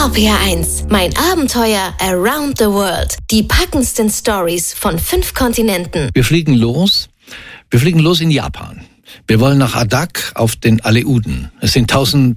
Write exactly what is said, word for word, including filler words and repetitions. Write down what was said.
R P R eins, mein Abenteuer around the world. Die packendsten Stories von fünf Kontinenten. Wir fliegen los. Wir fliegen los in Japan. Wir wollen nach Adak auf den Aleuten. Es sind